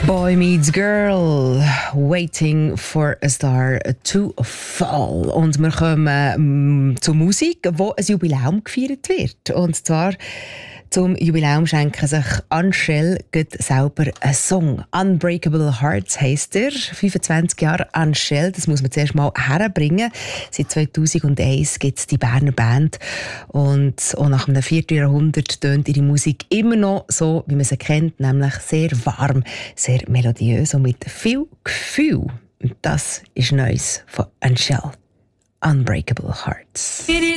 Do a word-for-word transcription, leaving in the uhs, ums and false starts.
Boy Meets Girl, Waiting for a Star to Fall. Und wir kommen äh, zur Musik, wo ein Jubiläum gefeiert wird. Und zwar zum Jubiläum schenken sich Anshel selber einen Song. Unbreakable Hearts heisst er. fünfundzwanzig Jahre Anshel, das muss man zuerst mal herbringen. Seit zweitausendeins gibt es die Berner Band. Und auch nach einem vierten Jahrhundert tönt ihre Musik immer noch so, wie man sie kennt, nämlich sehr warm, sehr melodiös und mit viel Gefühl. Und das ist Neues von Anshel. Unbreakable Hearts.